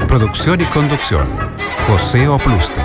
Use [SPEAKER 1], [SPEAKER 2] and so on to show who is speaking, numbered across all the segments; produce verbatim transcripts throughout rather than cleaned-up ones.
[SPEAKER 1] Producción y conducción, José Oplusti.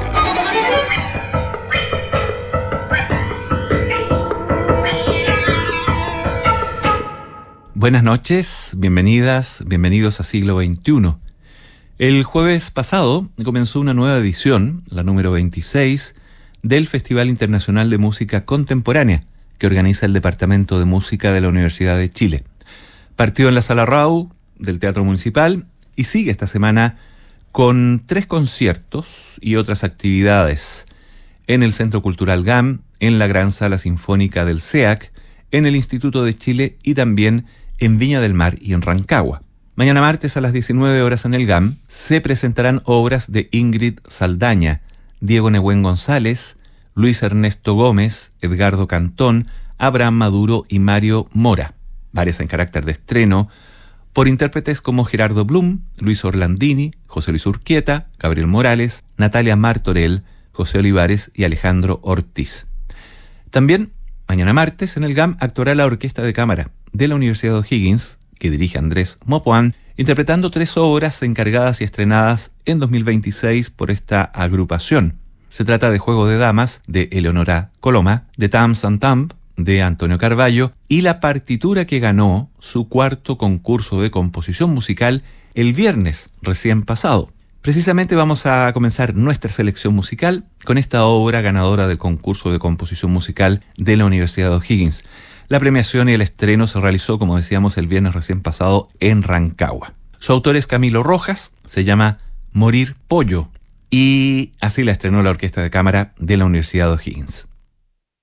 [SPEAKER 1] Buenas noches, bienvenidas, bienvenidos a Siglo veintiuno. El jueves pasado comenzó una nueva edición, la número veintiséis, del Festival Internacional de Música Contemporánea, que organiza el Departamento de Música de la Universidad de Chile. Partió en la Sala Rau del Teatro Municipal y sigue esta semana con tres conciertos y otras actividades en el Centro Cultural G A M, en la Gran Sala Sinfónica del C E A C, en el Instituto de Chile y también en Viña del Mar y en Rancagua. Mañana martes a las diecinueve horas en el G A M se presentarán obras de Ingrid Saldaña, Diego Nehuen González, Luis Ernesto Gómez, Edgardo Cantón, Abraham Maduro y Mario Mora, varias en carácter de estreno, por intérpretes como Gerardo Blum, Luis Orlandini, José Luis Urquieta, Gabriel Morales, Natalia Martorell, José Olivares y Alejandro Ortiz. También, mañana martes, en el G A M actuará la Orquesta de Cámara de la Universidad de O'Higgins, que dirige Andrés Mopoán, interpretando tres obras encargadas y estrenadas en dos mil veintiséis por esta agrupación. Se trata de Juego de Damas, de Eleonora Coloma, de Tam San Tam, de Antonio Carballo, y la partitura que ganó su cuarto concurso de composición musical el viernes recién pasado. Precisamente vamos a comenzar nuestra selección musical con esta obra ganadora del concurso de composición musical de la Universidad de O'Higgins. La premiación y el estreno se realizó, como decíamos, el viernes recién pasado en Rancagua. Su autor es Camilo Rojas, se llama Morir Pollo, y así la estrenó la Orquesta de Cámara de la Universidad de O'Higgins.